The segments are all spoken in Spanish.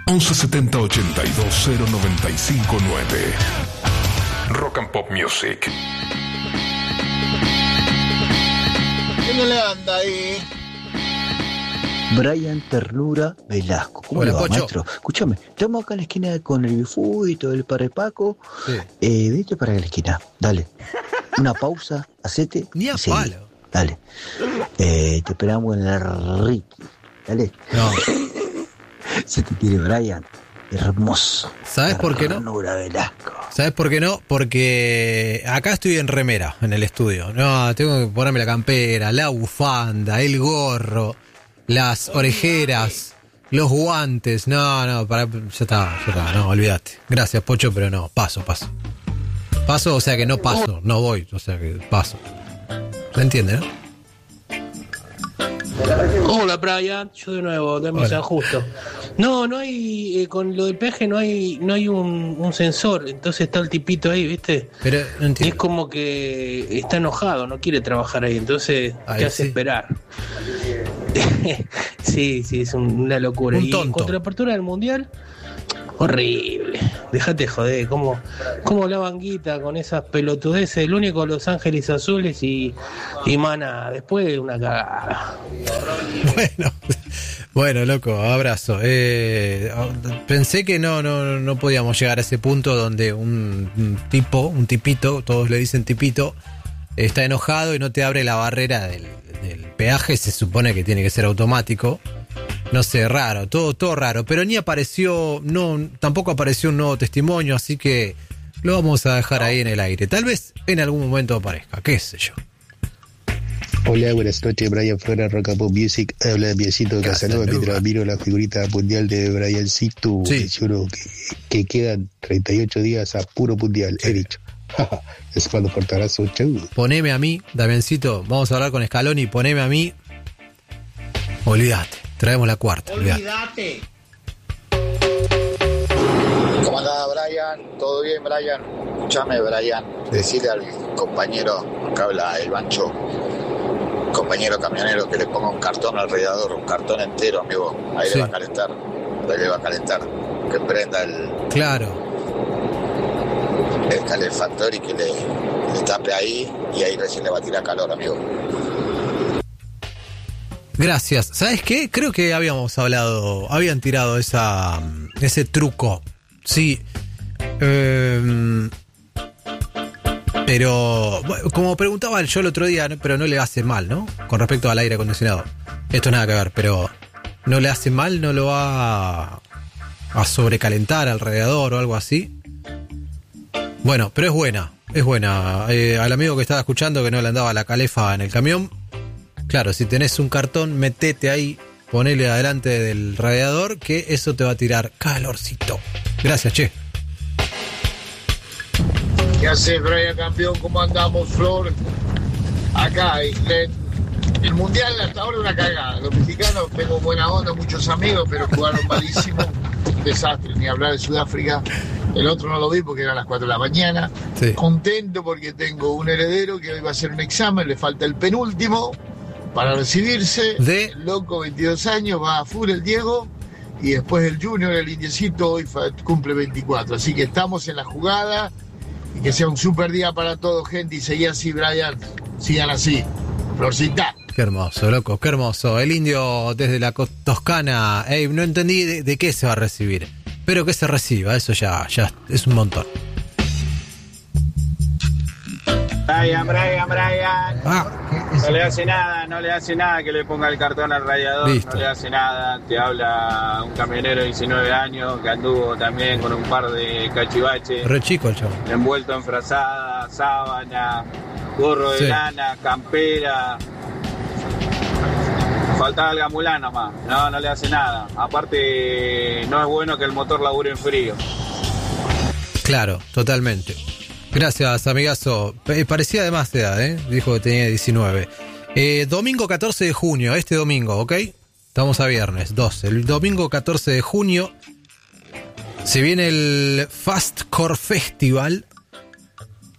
1170 82 0959. Rock and Pop Music. ¿Quién le anda ahí? Brian Ternura Velasco. ¿Cómo le va, Pocho? maestro? Escúchame, estamos acá en la esquina con el Bifú y todo el Padre Paco. Sí. Vete para la esquina, dale. Una pausa, hacete. Ni a y seguí. palo. Dale. Te esperamos en la Ricky. Dale. No. Se te quiere, Brian. Hermoso. ¿Sabes por qué no? Ternura Velasco. ¿Sabes por qué no? Porque acá estoy en remera en el estudio. No, tengo que ponerme la campera, la bufanda, el gorro, las orejeras, los guantes. No, ya está, no, olvídate. Gracias, Pocho, pero no, paso. Paso, o sea que no paso, no voy, o sea que paso. ¿Se entiende, no? Hola Brian, yo de nuevo, de San Justo. No hay, con lo del peaje no hay un sensor, entonces está el tipito ahí, ¿viste? Pero no entiendo. Y es como que está enojado, no quiere trabajar ahí, entonces Ahí te hace sí. esperar. Sí, es una locura. Un Y tonto. contra la apertura del Mundial, horrible. Déjate joder, cómo la banguita con esas pelotudeces, el único Los Ángeles Azules y Mana, después una cagada. Bueno, loco, abrazo. Pensé que no podíamos llegar a ese punto donde un tipito, todos le dicen tipito, está enojado y no te abre la barrera del peaje. Se supone que tiene que ser automático. No sé, raro, todo raro. Pero ni apareció, tampoco apareció un nuevo testimonio, así que lo vamos a dejar ahí en el aire. Tal vez en algún momento aparezca, qué sé yo. Hola, buenas noches, Brian Flora, Rock and Pop Music. Habla Bielcito Casanova mientras miro la figurita mundial de Briancito. Sí. Menciono que quedan 38 días a puro mundial, he dicho. Les mando un fuerte abrazo, chau. Poneme a mí, Damiancito, vamos a hablar con Scaloni, poneme a mí. Olvídate, traemos la cuarta, olvídate. ¿Cómo andás, Brian? ¿Todo bien, Brian? Escuchame, Brian. Decirle al compañero, acá habla el Bancho, compañero camionero, que le ponga un cartón al radiador, un cartón entero, amigo. Ahí Sí. le va a calentar. Que prenda el calefactor y que le tape ahí, y ahí recién le va a tirar calor, amigo. Gracias. ¿Sabes qué? Creo que habían tirado ese truco. Sí. Pero, bueno, como preguntaba yo el otro día, ¿no? Pero no le hace mal, ¿no? Con respecto al aire acondicionado. Esto nada que ver, pero no le hace mal, no lo va a sobrecalentar al radiador o algo así. Bueno, pero es buena. Al amigo que estaba escuchando que no le andaba la calefa en el camión, claro, si tenés un cartón, metete ahí, ponele adelante del radiador, que eso te va a tirar calorcito. Gracias, che. ¿Qué haces, Brian, campeón? ¿Cómo andamos, Flor? Acá, el Mundial hasta ahora una cagada. Los mexicanos, tengo buena onda, muchos amigos, pero jugaron malísimo. Un desastre, ni hablar de Sudáfrica. El otro no lo vi porque eran las 4 de la mañana. Sí. Contento porque tengo un heredero que hoy va a hacer un examen, le falta el penúltimo para recibirse. El loco, 22 años, va a full el Diego. Y después el Junior, el indiecito, hoy cumple 24. Así que estamos en la jugada. Y que sea un super día para todos, gente. Y seguí así, Brian. Sigan así. Florcita. Qué hermoso, loco, qué hermoso. El indio desde la Toscana. No entendí de qué se va a recibir. Pero que se reciba, eso ya es un montón. Brian. No le hace nada que le ponga el cartón al radiador. Listo. No le hace nada. Te habla un camionero de 19 años que anduvo también con un par de cachivaches. Re chico el chavo. Envuelto en frazada, sábana, gorro de Sí. lana, campera. Faltaba el gamulán nomás. No le hace nada. Aparte, no es bueno que el motor labure en frío. Claro, totalmente. Gracias, amigazo. Parecía de más de edad, ¿eh? Dijo que tenía 19. Domingo 14 de junio, este domingo, ¿ok? Estamos a viernes 12. El domingo 14 de junio se viene el Fastcore Festival.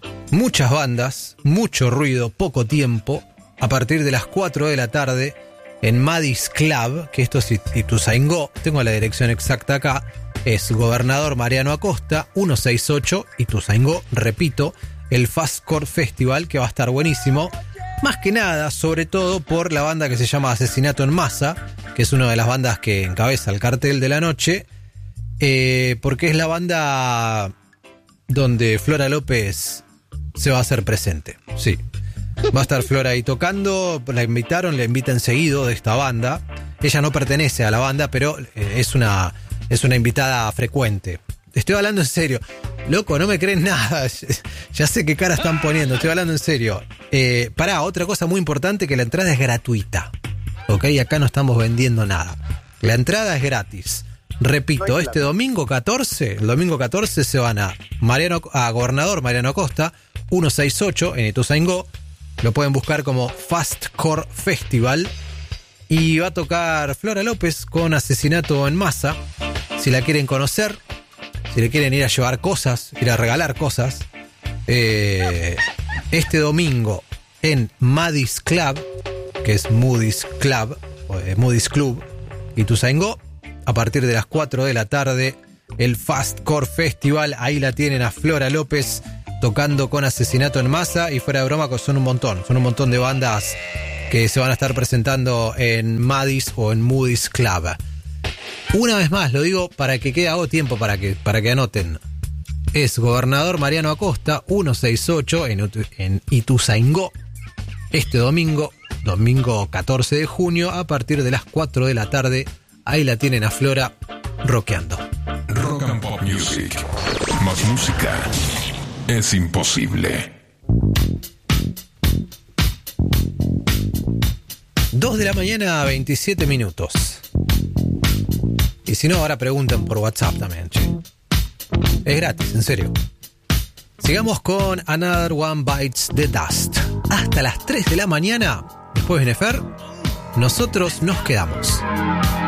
Muchas bandas, mucho ruido, poco tiempo. A partir de las 4 de la tarde en Madis Club, que esto es Ituzaingó, tengo la dirección exacta acá, es Gobernador Mariano Acosta, 168, Ituzaingó, repito, el Fastcore Festival, que va a estar buenísimo. Más que nada, sobre todo por la banda que se llama Asesinato en Masa, que es una de las bandas que encabeza el cartel de la noche, porque es la banda donde Flora López se va a hacer presente. Sí, va a estar Flora ahí tocando, la invitan seguido de esta banda. Ella no pertenece a la banda, pero es una invitada frecuente. Estoy hablando en serio. Loco, no me creen nada. Ya sé qué cara están poniendo. Estoy hablando en serio. Otra cosa muy importante, que la entrada es gratuita. Ok, acá no estamos vendiendo nada. La entrada es gratis. Repito, este domingo 14, el domingo 14 se van a Gobernador Mariano Acosta, 168 en Ituzaingó. Lo pueden buscar como Fastcore Festival. Y va a tocar Flora López con Asesinato en Masa. Si la quieren conocer, si le quieren ir a llevar cosas, ir a regalar cosas, este domingo en Madis Club, que es Moody's Club, Moody's Club, Ituzaingó, a partir de las 4 de la tarde, el Fastcore Festival. Ahí la tienen a Flora López tocando con Asesinato en Masa, y fuera de broma, son un montón de bandas que se van a estar presentando en Madis o en Moody's Club. Una vez más, lo digo para que quede algo tiempo para que anoten. Es Gobernador Mariano Acosta, 168 en Ituzaingó, este domingo 14 de junio, a partir de las 4 de la tarde. Ahí la tienen a Flora rockeando. Rock and Pop Music. Más música es imposible. 2 de la mañana, 27 minutos. Y si no, ahora pregunten por WhatsApp también, che. Es gratis, en serio. Sigamos con Another One Bites the Dust. Hasta las 3 de la mañana. Después viene Fer. Nosotros nos quedamos.